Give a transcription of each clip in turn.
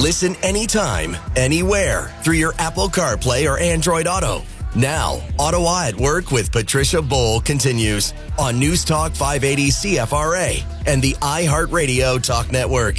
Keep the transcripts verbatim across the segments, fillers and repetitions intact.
Listen anytime, anywhere through your Apple CarPlay or Android Auto. Now, Ottawa at Work with Patricia Bowl continues on News Talk five eighty C F R A and the iHeartRadio Talk Network.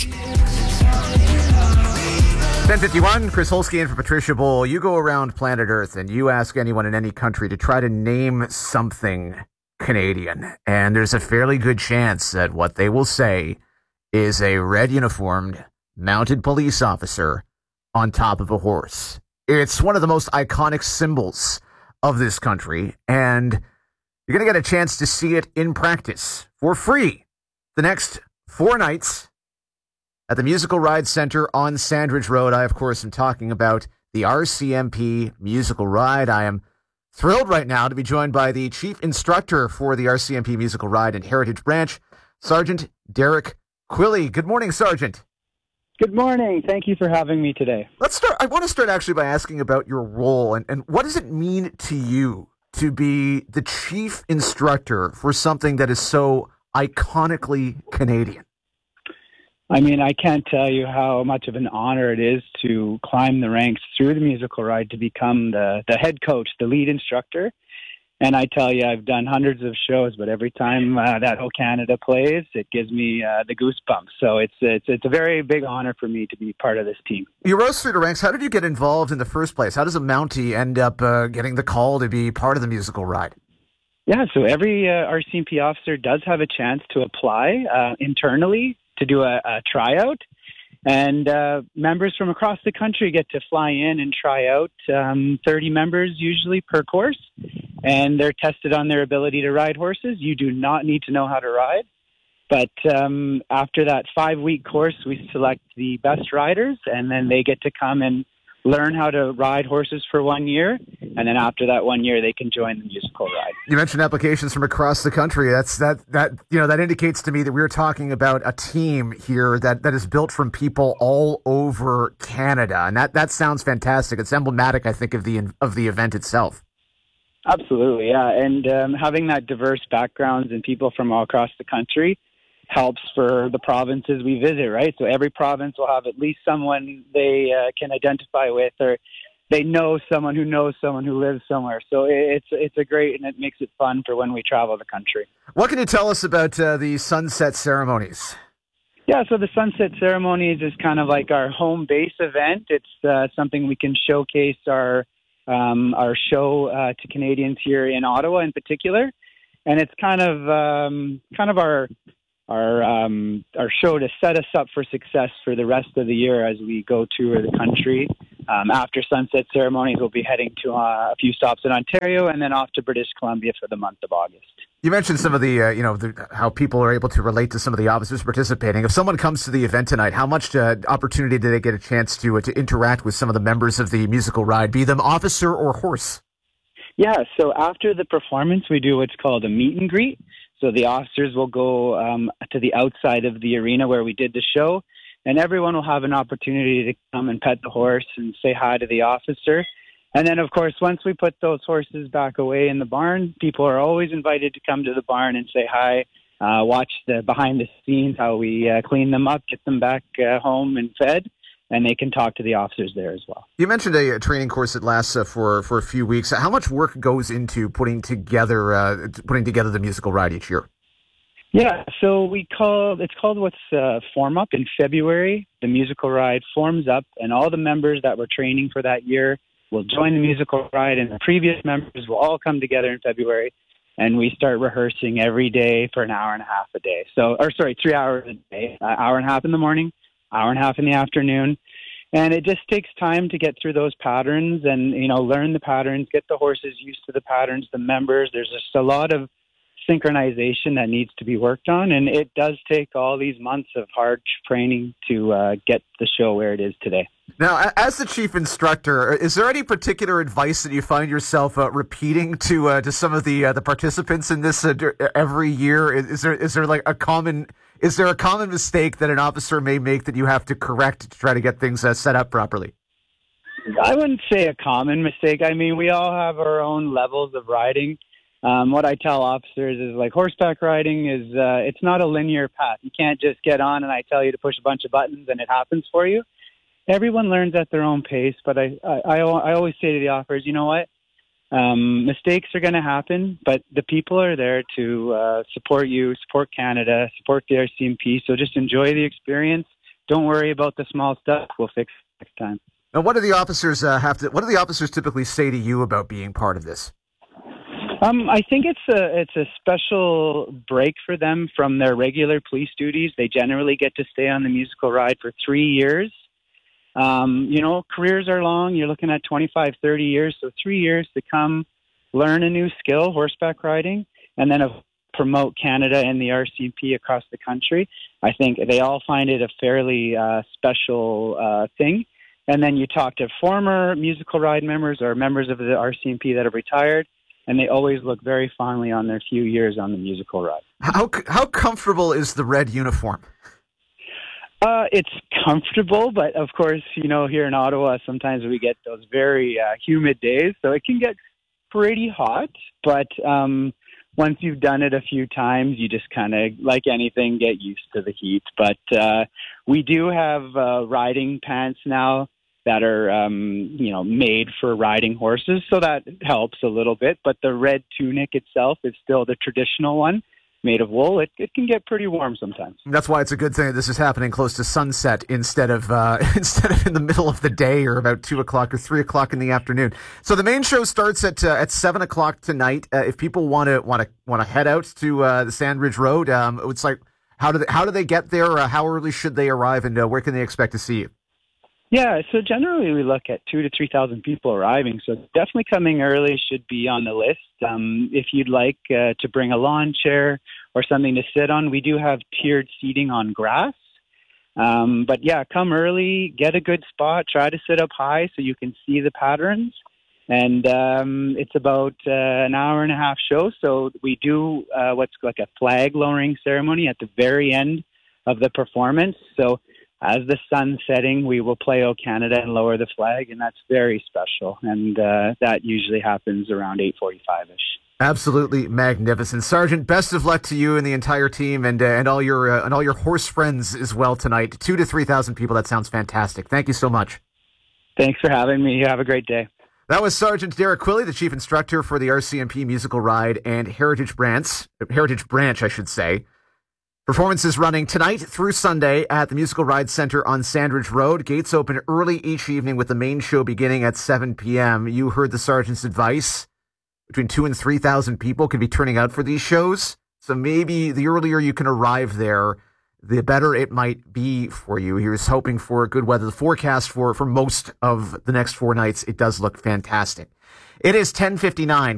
ten fifty-one, Chris Holsky in for Patricia Bowl. You go around planet Earth and you ask anyone in any country to try to name something Canadian. And there's a fairly good chance that what they will say is a red uniformed, mounted police officer on top of a horse. It's one of the most iconic symbols of this country, and you're going to get a chance to see it in practice for free the next four nights at the Musical Ride Center on Sandridge Road. I, of course, am talking about the R C M P Musical Ride. I am thrilled right now to be joined by the chief instructor for the R C M P Musical Ride and Heritage Branch, Sergeant Derek Quilly. Good morning, Sergeant. Good morning. Thank you for having me today. Let's start. I want to start actually by asking about your role and, and what does it mean to you to be the chief instructor for something that is so iconically Canadian? I mean, I can't tell you how much of an honor it is to climb the ranks through the musical ride to become the, the head coach, the lead instructor. And I tell you, I've done hundreds of shows, but every time uh, that O Canada plays, it gives me uh, the goosebumps. So it's, it's it's a very big honor for me to be part of this team. You rose through the ranks. How did you get involved in the first place? How does a Mountie end up uh, getting the call to be part of the musical ride? Yeah, so every uh, R C M P officer does have a chance to apply uh, internally to do a, a tryout. And uh, members from across the country get to fly in and try out, um, thirty members usually per course. And they're tested on their ability to ride horses. You do not need to know how to ride. But um, after that five-week course, we select the best riders, and then they get to come and learn how to ride horses for one year. And then after that one year, they can join the musical ride. You mentioned applications from across the country. That's that that you know that indicates to me that we're talking about a team here that, that is built from people all over Canada, and that, that sounds fantastic. It's emblematic, I think, of the of the event itself. Absolutely, yeah. And um, having that diverse backgrounds and people from all across the country helps for the provinces we visit, right? So every province will have at least someone they uh, can identify with, or they know someone who knows someone who lives somewhere. So it's it's a great, and it makes it fun for when we travel the country. What can you tell us about uh, the sunset ceremonies? Yeah, so the sunset ceremonies is kind of like our home base event. It's uh, something we can showcase our um, our show uh, to Canadians here in Ottawa in particular, and it's kind of um, kind of our our um, our show to set us up for success for the rest of the year as we go tour the country. Um, after sunset ceremonies, we'll be heading to uh, a few stops in Ontario and then off to British Columbia for the month of August. You mentioned some of the, uh, you know, the, how people are able to relate to some of the officers participating. If someone comes to the event tonight, how much uh, opportunity do they get a chance to uh, to interact with some of the members of the musical ride, be them officer or horse? Yeah, so after the performance, we do what's called a meet and greet. So the officers will go um, to the outside of the arena where we did the show, and everyone will have an opportunity to come and pet the horse and say hi to the officer. And then, of course, once we put those horses back away in the barn, people are always invited to come to the barn and say hi, uh, watch the behind the scenes, how we uh, clean them up, get them back uh, home and fed, and they can talk to the officers there as well. You mentioned a, a training course that lasts uh, for, for a few weeks. How much work goes into putting together uh, putting together the musical ride each year? Yeah, so we call it's called what's uh, Form Up in February. The musical ride forms up, and all the members that were training for that year will join the musical ride, and the previous members will all come together in February, and we start rehearsing every day for an hour and a half a day. So, or sorry, three hours a day, an hour and a half in the morning, hour and a half in the afternoon. And it just takes time to get through those patterns and, you know, learn the patterns, get the horses used to the patterns, the members. There's just a lot of synchronization that needs to be worked on, and it does take all these months of hard training to uh, get the show where it is today. Now, as the chief instructor, is there any particular advice that you find yourself uh, repeating to uh, to some of the uh, the participants in this uh, every year? Is there is there like a common is there a common mistake that an officer may make that you have to correct to try to get things uh, set up properly? I wouldn't say a common mistake. I mean, we all have our own levels of riding. Um, what I tell officers is like horseback riding is uh, it's not a linear path. You can't just get on and I tell you to push a bunch of buttons and it happens for you. everyone learns at their own pace. But I, I, I, I always say to the offers, you know what? Um, mistakes are going to happen, but the people are there to uh, support you, support Canada, support the R C M P. So just enjoy the experience. Don't worry about the small stuff. We'll fix it next time. Now, what do the officers uh, have to? What do the officers typically say to you about being part of this? Um, I think it's a it's a special break for them from their regular police duties. They generally get to stay on the musical ride for three years. Um, you know, careers are long. You're looking at twenty-five, thirty years. So three years to come learn a new skill, horseback riding, and then uh, promote Canada and the R C M P across the country. I think they all find it a fairly uh, special uh, thing. And then you talk to former musical ride members or members of the R C M P that have retired, and they always look very fondly on their few years on the musical ride. How how comfortable is the red uniform? Uh, it's comfortable, but of course, you know, here in Ottawa, sometimes we get those very uh, humid days, so it can get pretty hot. But um, once you've done it a few times, you just kind of, like anything, get used to the heat. But uh, we do have uh, riding pants now that are, um, you know, made for riding horses, so that helps a little bit. But the red tunic itself is still the traditional one, made of wool. It, it can get pretty warm sometimes. That's why it's a good thing that this is happening close to sunset instead of uh, instead of in the middle of the day or about two o'clock or three o'clock in the afternoon. So the main show starts at uh, at seven o'clock tonight. Uh, if people want to want to want to head out to uh, the Sandridge Road, um, it's like how do they, how do they get there? Uh, how early should they arrive, and uh, where can they expect to see you? Yeah, so generally we look at two to three thousand people arriving. So definitely coming early should be on the list. Um, if you'd like uh, to bring a lawn chair or something to sit on, we do have tiered seating on grass. Um, but yeah, come early, get a good spot, try to sit up high so you can see the patterns. And um, it's about uh, an hour and a half show. So we do uh, what's like a flag lowering ceremony at the very end of the performance. So as the sun's setting, we will play O Canada and lower the flag, and that's very special. And uh, that usually happens around eight forty-five-ish. Absolutely magnificent, Sergeant. Best of luck to you and the entire team, and uh, and all your uh, and all your horse friends as well tonight. Two to three thousand people. That sounds fantastic. Thank you so much. Thanks for having me. Have a great day. That was Sergeant Derek Quilley, the chief instructor for the R C M P Musical Ride and Heritage Branch. Heritage Branch, I should say. Performances running tonight through Sunday at the Musical Ride Center on Sandridge Road. Gates open early each evening with the main show beginning at seven p.m. You heard the sergeant's advice. Between two and three thousand people could be turning out for these shows. So maybe the earlier you can arrive there, the better it might be for you. He was hoping for good weather. The forecast for, for most of the next four nights, it does look fantastic. It is ten fifty-nine.